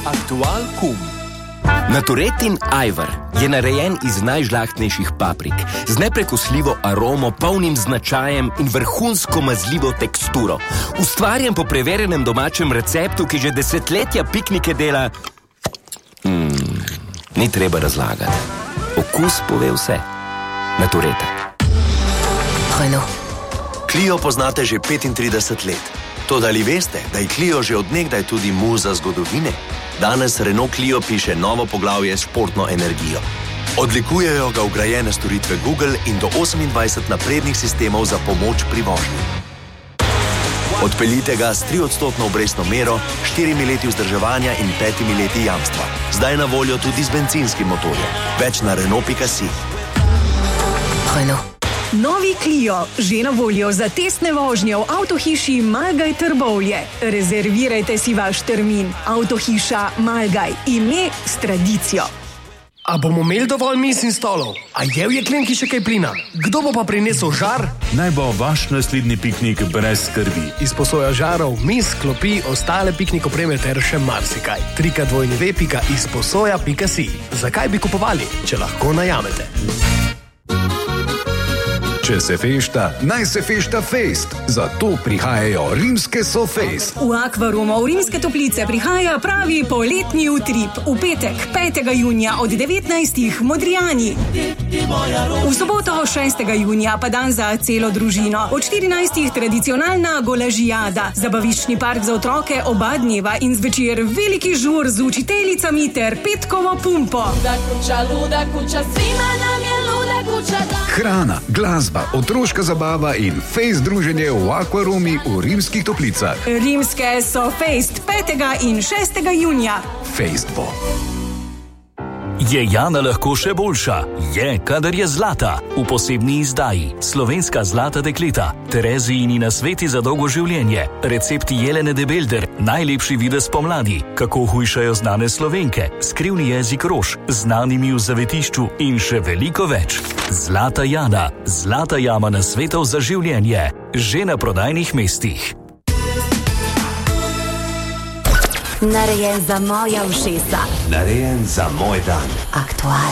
Aktual kum. Naturetin ajvar je narejen iz najžlahtnejših paprik, z neprekosljivo aromo, polnim značajem in vrhunsko mazljivo teksturo. Ustvarjen po preverjenem domačem receptu, ki že desetletja piknike dela... Ni treba razlagati. Okus pove vse. Natureta. Clio poznate že 35 let. Toda ali veste, da je Clio že od nekdaj tudi muza zgodovine? Danes Renault Clio piše novo poglavje s športno energijo. Odlikujejo ga vgrajene storitve Google in do 28 naprednih sistemov za pomoč pri vožnji. Odpeljite ga s 3% obrestno mero, 4 leti vzdrževanja in 5 leti jamstva. Zdaj na voljo tudi z bencinskim motorjem. Več na Renault.si. Novi Clio, že na voljo za testne vožnje v avtohiši Malgaj Trbovlje. Rezervirajte si vaš termin. Avtohiša Malgaj, ime s tradicijo. A bomo imeli dovolj miz in stolov? A je v jeklenki še kaj plina? Kdo bo pa prinesel žar? Naj bo vaš naslednji piknik brez skrbi. Izposoja žarov, miz, klopi, ostale piknik opreme ter še marsikaj. www.izposoja.si. Zakaj bi kupovali, če lahko najamete? Če se fešta, naj se fešta fest. Zato prihajajo rimske SoFest. V Akvarumu v Rimske Toplice prihaja pravi poletni utrip. V petek, 5. junija od 19. Modrijani. V soboto, 6. junija pa dan za celo družino. Od 14. tradicionalna golažijada. Zabaviščni park za otroke oba dneva in zvečer veliki žur z učiteljicami ter petkovo pumpo. Luda kuća, svima nam je luda kuća. Hrana, glasba, otroška zabava in fejst druženje v Akvarumi v Rimskih Toplicah. Rimske SoFest 5. in 6. junija. Fejst bo. Je Jana lahko še boljša? Je, kadar je zlata. V posebni izdaji Slovenska zlata dekleta, Terezijini nasveti za dolgo življenje, recepti Jelene de Belder, najlepši videz pomladi, kako hujšajo znane Slovenke, skrivni jezik rož, znanimi v zavetišču in še veliko več. Zlata Jana, zlata jama nasvetov za življenje, že na prodajnih mestih. Narejen za moja ušesa. Narejen za moj dan. Aktual.